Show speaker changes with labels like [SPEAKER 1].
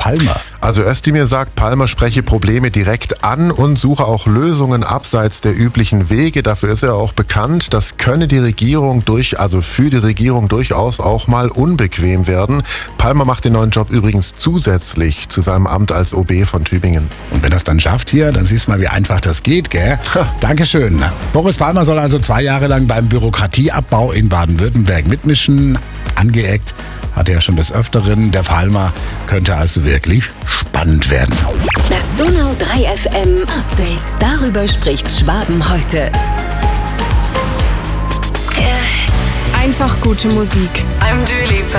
[SPEAKER 1] Palmer?
[SPEAKER 2] Also Özdemir sagt, Palmer spreche Probleme direkt an und suche auch Lösungen abseits der üblichen Wege. Dafür ist er auch bekannt. Das könne die Regierung für die Regierung durchaus auch mal unbequem werden. Palmer macht den neuen Job übrigens zusätzlich zu seinem Amt als OB von Tübingen.
[SPEAKER 1] Und wenn er es dann schafft hier, dann siehst du mal, wie einfach das geht, gell? Dankeschön. Boris Palmer soll also 2 Jahre lang beim Bürokratieabbau in Baden-Württemberg mitmischen. Angeeckt hat er ja schon des Öfteren. Der Palmer könnte also wirklich spannend werden.
[SPEAKER 3] Das Donau 3 FM Update. Darüber spricht Schwaben heute.
[SPEAKER 4] Einfach gute Musik.
[SPEAKER 5] I'm Dua Lipa.